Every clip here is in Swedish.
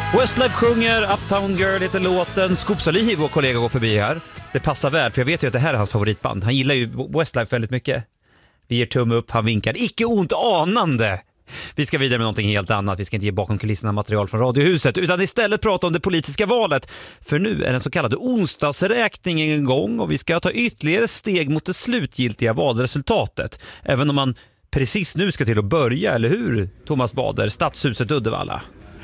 Westlife sjunger Uptown Girl heter låten. Skopsali, vår kollega, går förbi här. Det passar väl, för jag vet ju att det här är hans favoritband. Han gillar ju Westlife väldigt mycket. Vi ger tumme upp, han vinkar. Icke ont anande! Vi ska vidare med någonting helt annat. Vi ska inte ge bakom kulisserna material från Radiohuset, utan istället prata om det politiska valet. För nu är den så kallade onsdagsräkningen igång och vi ska ta ytterligare steg mot det slutgiltiga valresultatet. Även om man precis nu ska till att börja, eller hur, Thomas Bader, Stadshuset Uddevalla?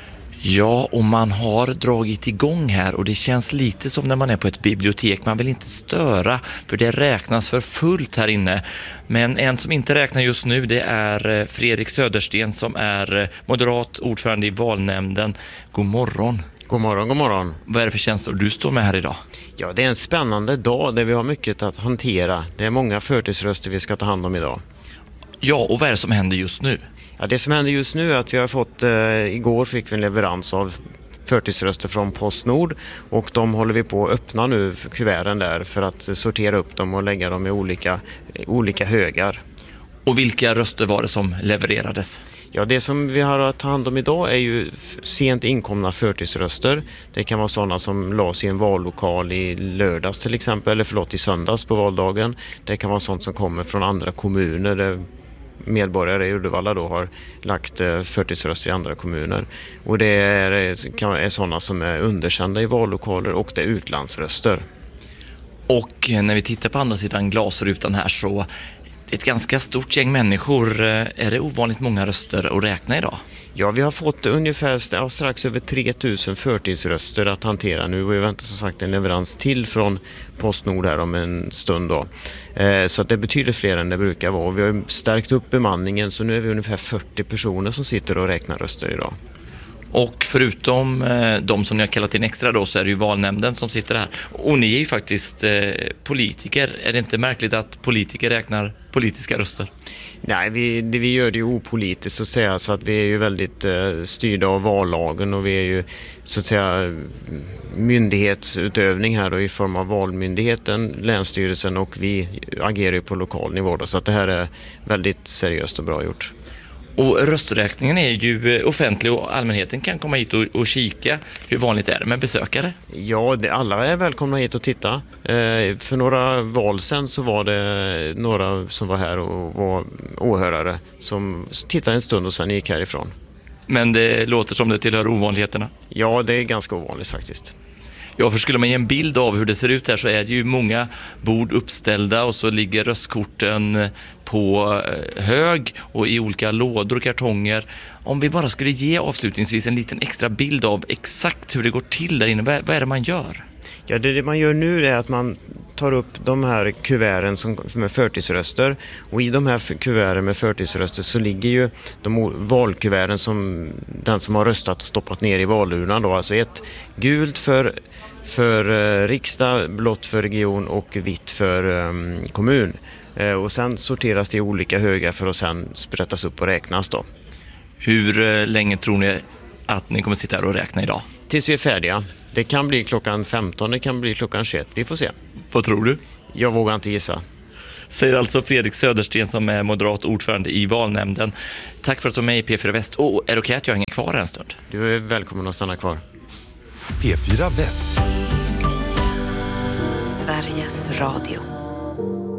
Ja, och man har dragit igång här och det känns lite som när man är på ett bibliotek. Man vill inte störa för det räknas för fullt här inne. Men en som inte räknar just nu, det är Fredrik Södersten som är moderat ordförande i valnämnden. God morgon. God morgon, god morgon. Vad är det för känslor du står med här idag? Ja, det är en spännande dag där vi har mycket att hantera. Det är många förtidsröster vi ska ta hand om idag. Ja, och vad är det som händer just nu? Ja, det som händer just nu är att vi har fått, igår fick vi en leverans av förtidsröster från Postnord och de håller vi på att öppna nu för kuverten där för att sortera upp dem och lägga dem i olika högar. Och vilka röster var det som levererades? Ja, det som vi har att ta hand om idag är ju sent inkomna förtidsröster. Det kan vara sådana som lades i en vallokal i lördags till exempel, eller i söndags på valdagen. Det kan vara sånt som kommer från andra kommuner där medborgare i Uddevalla då har lagt förtidsröster i andra kommuner. Och det är sådana som är underkända i vallokaler och det är utlandsröster. Och när vi tittar på andra sidan glasrutan här så det är ett ganska stort gäng människor. Är det ovanligt många röster att räkna idag? Ja, vi har fått ungefär strax över 3000 förtidsröster att hantera nu och vi väntar som sagt en leverans till från Postnord här om en stund då. Så att det betyder fler än det brukar vara. Vi har stärkt upp bemanningen så nu är vi ungefär 40 personer som sitter och räknar röster idag. Och förutom de som ni har kallat in extra då så är det ju valnämnden som sitter här. Och ni är ju faktiskt politiker. Är det inte märkligt att politiker räknar politiska röster? Nej, vi gör det ju opolitiskt så att säga, så att vi är ju väldigt styrda av vallagen och vi är ju så att säga myndighetsutövning här då, i form av valmyndigheten, länsstyrelsen och vi agerar ju på lokal nivå då, så att det här är väldigt seriöst och bra gjort. Och rösträkningen är ju offentlig och allmänheten kan komma hit och kika. Hur vanligt är det med besökare? Ja, alla är välkomna hit och titta. För några val sen så var det några som var här och var åhörare som tittade en stund och sen gick härifrån. Men det låter som det tillhör ovanligheterna. Ja, det är ganska ovanligt faktiskt. Ja, för skulle man ge en bild av hur det ser ut här så är det ju många bord uppställda och så ligger röstkorten på hög och i olika lådor och kartonger. Om vi bara skulle ge avslutningsvis en liten extra bild av exakt hur det går till där inne, vad är det man gör? Ja, det man gör nu är att man tar upp de här kuverten med förtidsröster och i de här kuverten med förtidsröster så ligger ju de valkuverten som den som har röstat och stoppat ner i valurnan då, alltså ett gult för riksdag, blått för region och vitt för kommun. Och sen sorteras det i olika högar för att sen sprättas upp och räknas då. Hur länge tror ni att ni kommer sitta här och räkna idag? Tills vi är färdiga. Det kan bli klockan 15, det kan bli klockan 21. Vi får se. Vad tror du? Jag vågar inte gissa. Säger alltså Fredrik Södersten som är moderat ordförande i valnämnden. Tack för att du är med i P4 Väst. Och är det okej att jag hänger kvar en stund? Du är välkommen att stanna kvar. P4 Väst. Sveriges Radio.